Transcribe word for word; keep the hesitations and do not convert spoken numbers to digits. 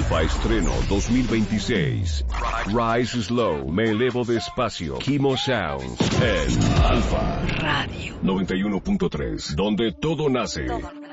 Alfa Estreno dos mil veintiséis. Rise Slow, Me Elevo Despacio. Kimo Sounds en Alfa Radio noventa y uno punto tres, donde todo nace. Todo.